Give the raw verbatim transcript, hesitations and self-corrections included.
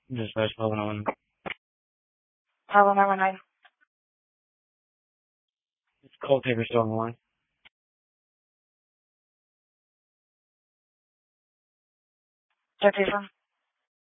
Dispatch eleven oh one. Hello, nine one nine. It's cold paper still on the line. Deputy from